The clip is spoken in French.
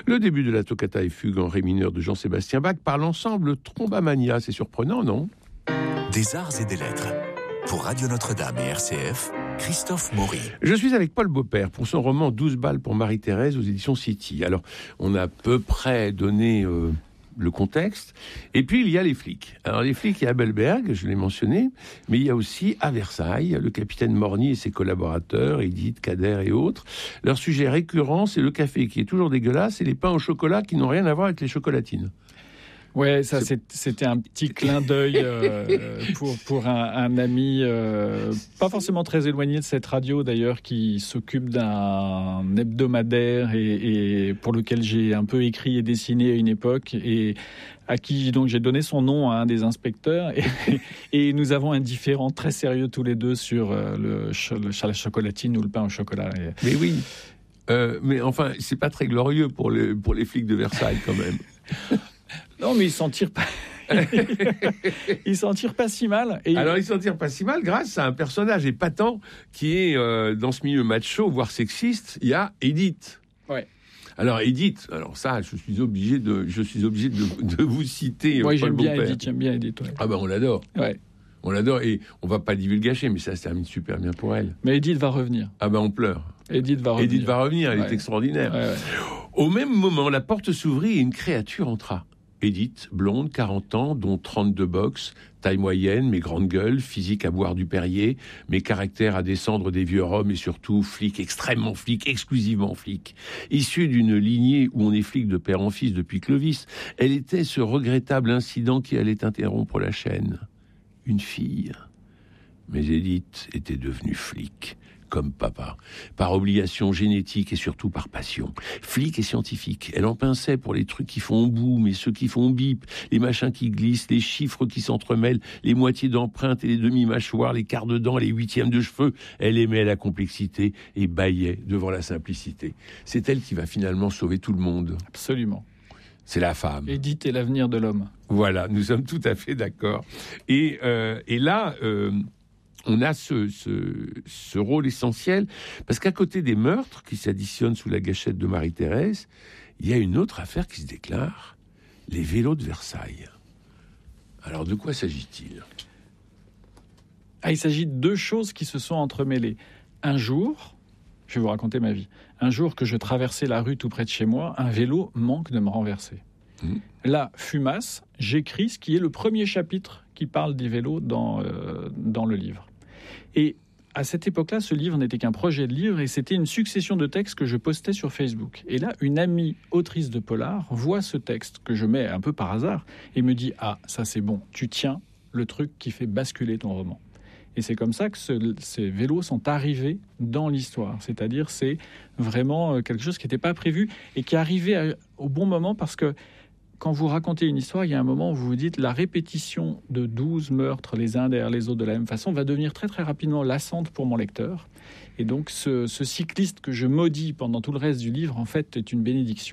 Le début de la toccata et fugue en ré mineur de Jean-Sébastien Bach par l'ensemble Trombamania. C'est surprenant, non ? Des arts et des lettres. Pour Radio Notre-Dame et RCF, Christophe Maury. Je suis avec Paul Beaupère pour son roman 12 balles pour Marie-Thérèse aux éditions City. Alors, on a à peu près donné le contexte. Et puis, il y a les flics. Alors, les flics, il y a Abelberg, je l'ai mentionné, mais il y a aussi à Versailles, le capitaine Morny et ses collaborateurs, Edith, Kader et autres. Leur sujet récurrent, c'est le café qui est toujours dégueulasse et les pains au chocolat qui n'ont rien à voir avec les chocolatines. Ouais, ça c'était un petit clin d'œil pour un ami pas forcément très éloigné de cette radio d'ailleurs, qui s'occupe d'un hebdomadaire et pour lequel j'ai un peu écrit et dessiné à une époque, et à qui donc j'ai donné son nom à un des inspecteurs, et nous avons un différend très sérieux tous les deux sur la chocolatine ou le pain au chocolat. Mais oui, mais enfin c'est pas très glorieux pour les flics de Versailles quand même. Non, mais ils s'en tirent pas. Ils s'en tirent pas si mal. Alors, ils s'en tirent pas si mal grâce à un personnage épatant qui est dans ce milieu macho, voire sexiste. Il y a Edith. Ouais. Alors, Edith, ça, je suis obligé de vous citer. Moi, j'aime bien Edith. Ouais. Ah ben, on l'adore. Ouais. On l'adore et on va pas divulgacher, mais ça se termine super bien pour elle. Mais Edith va revenir. Ah ben, on pleure. Edith va revenir. Elle est extraordinaire. Ouais. Au même moment, la porte s'ouvrit et une créature entra. Edith, blonde, 40 ans, dont 32 box, taille moyenne, mais grande gueule, physique à boire du Perrier, mais caractère à descendre des vieux roms et surtout flic, extrêmement flic, exclusivement flic. Issue d'une lignée où on est flic de père en fils depuis Clovis, elle était ce regrettable incident qui allait interrompre la chaîne. Une fille. Mais Edith était devenue flic. Comme papa, par obligation génétique et surtout par passion. Flic et scientifique, elle en pinçait pour les trucs qui font boum et ceux qui font bip, les machins qui glissent, les chiffres qui s'entremêlent, les moitiés d'empreintes et les demi-mâchoires, les quarts de dents, les huitièmes de cheveux. Elle aimait la complexité et bâillait devant la simplicité. C'est elle qui va finalement sauver tout le monde. Absolument. C'est la femme. Edith est l'avenir de l'homme. Voilà, nous sommes tout à fait d'accord. Et là... on a ce rôle essentiel, parce qu'à côté des meurtres qui s'additionnent sous la gâchette de Marie-Thérèse, il y a une autre affaire qui se déclare, les vélos de Versailles. Alors, de quoi s'agit-il ? Il s'agit de deux choses qui se sont entremêlées. Un jour, je vais vous raconter ma vie, un jour que je traversais la rue tout près de chez moi, un vélo manque de me renverser. Là, fumasse, j'écris ce qui est le premier chapitre qui parle des vélos dans le livre. Et à cette époque-là, ce livre n'était qu'un projet de livre et c'était une succession de textes que je postais sur Facebook. Et là, une amie autrice de polar voit ce texte que je mets un peu par hasard et me dit « Ah, ça c'est bon, tu tiens le truc qui fait basculer ton roman ». Et c'est comme ça que ces vélos sont arrivés dans l'histoire. C'est-à-dire, c'est vraiment quelque chose qui n'était pas prévu et qui est arrivé au bon moment, parce que quand vous racontez une histoire, il y a un moment où vous vous dites la répétition de 12 meurtres les uns derrière les autres de la même façon va devenir très très rapidement lassante pour mon lecteur. Et donc ce cycliste que je maudis pendant tout le reste du livre, en fait, est une bénédiction.